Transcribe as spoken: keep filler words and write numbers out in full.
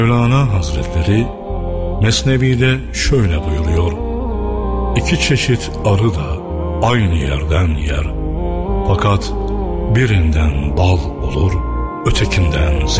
Mevlana Hazretleri Mesnevi'de şöyle buyuruyor: İki çeşit arı da aynı yerden yer, fakat birinden bal olur, ötekinden zehir.